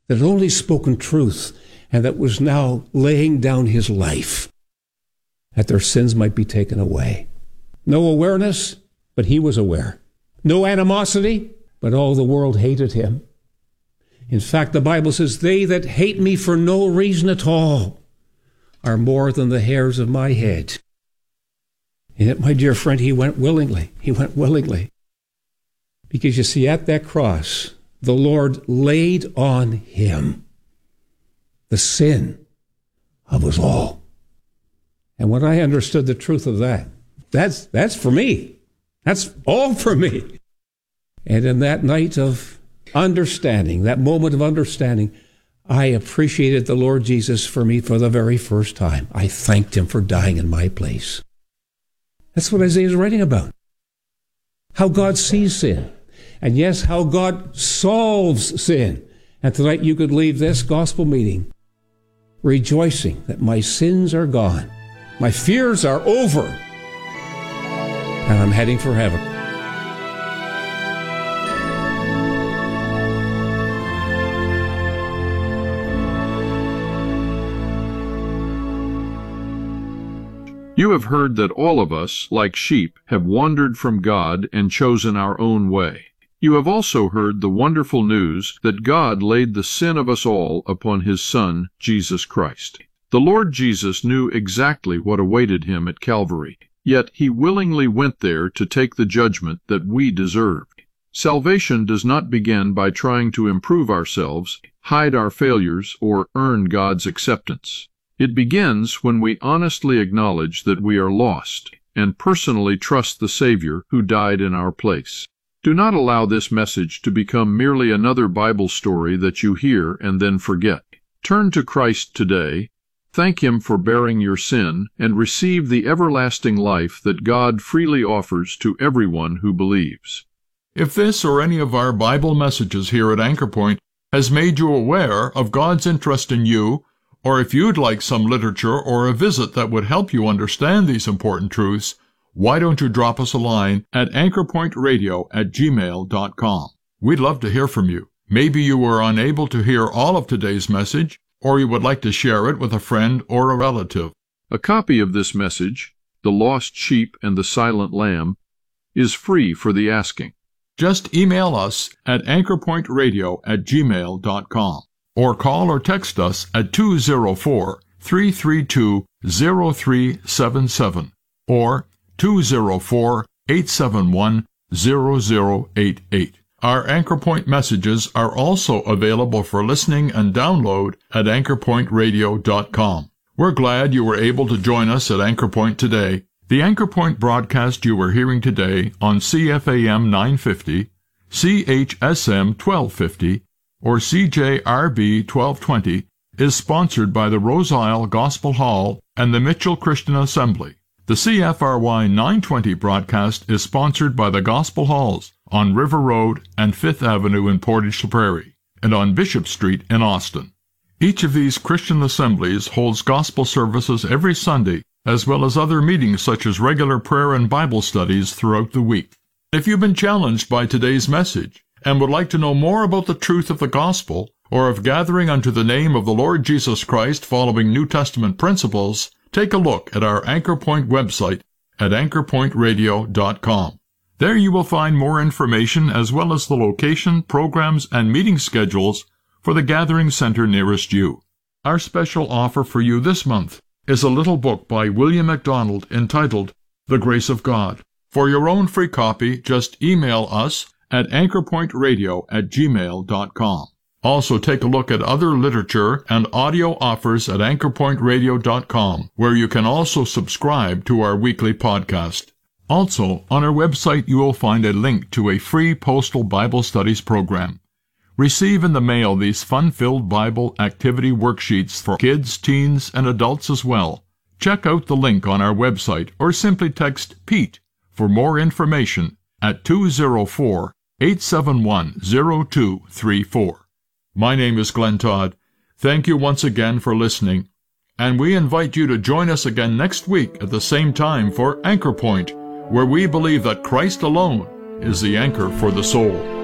that had only spoken truth and that was now laying down his life that their sins might be taken away. No awareness, but he was aware. No animosity, but all the world hated him. In fact, the Bible says, they that hate me for no reason at all are more than the hairs of my head. And yet, my dear friend, he went willingly. He went willingly. Because you see, at that cross, the Lord laid on him the sin of us all. And when I understood the truth of that, that's for me. That's all for me. And in that night of understanding, that moment of understanding, I appreciated the Lord Jesus for me for the very first time. I thanked him for dying in my place. That's what Isaiah is writing about. How God sees sin. And yes, how God solves sin. And tonight you could leave this gospel meeting rejoicing that my sins are gone. My fears are over. And I'm heading for heaven. You have heard that all of us, like sheep, have wandered from God and chosen our own way. You have also heard the wonderful news that God laid the sin of us all upon his Son, Jesus Christ. The Lord Jesus knew exactly what awaited him at Calvary, yet he willingly went there to take the judgment that we deserved. Salvation does not begin by trying to improve ourselves, hide our failures, or earn God's acceptance. It begins when we honestly acknowledge that we are lost and personally trust the Savior who died in our place. Do not allow this message to become merely another Bible story that you hear and then forget. Turn to Christ today, thank him for bearing your sin, and receive the everlasting life that God freely offers to everyone who believes. If this or any of our Bible messages here at Anchor Point has made you aware of God's interest in you, or if you'd like some literature or a visit that would help you understand these important truths, why don't you drop us a line at anchorpointradio@gmail.com. We'd love to hear from you. Maybe you were unable to hear all of today's message, or you would like to share it with a friend or a relative. A copy of this message, The Lost Sheep and the Silent Lamb, is free for the asking. Just email us at anchorpointradio@gmail.com. or call or text us at 204-332-0377 or 204-871-0088. Our Anchor Point messages are also available for listening and download at anchorpointradio.com. We're glad you were able to join us at Anchor Point today. The Anchor Point broadcast you were hearing today on CFAM 950, CHSM 1250, or CJRB 1220 is sponsored by the Rose Isle Gospel Hall and the Mitchell Christian Assembly. The CFRY 920 broadcast is sponsored by the Gospel Halls on River Road and 5th Avenue in Portage la Prairie and on Bishop Street in Austin. Each of these Christian assemblies holds gospel services every Sunday, as well as other meetings such as regular prayer and Bible studies throughout the week. If you've been challenged by today's message and would like to know more about the truth of the gospel, or of gathering unto the name of the Lord Jesus Christ following New Testament principles, take a look at our Anchor Point website at anchorpointradio.com. There you will find more information as well as the location, programs, and meeting schedules for the gathering center nearest you. Our special offer for you this month is a little book by William MacDonald entitled The Grace of God. For your own free copy, just email us at anchorpointradio@gmail.com. Also, take a look at other literature and audio offers at anchorpointradio.com, where you can also subscribe to our weekly podcast. Also, on our website you will find a link to a free postal Bible studies program. Receive in the mail these fun-filled Bible activity worksheets for kids, teens, and adults as well. Check out the link on our website or simply text PETE for more information at 204-871-0234. My name is Glenn Todd. Thank you once again for listening, and we invite you to join us again next week at the same time for Anchor Point, where we believe that Christ alone is the anchor for the soul.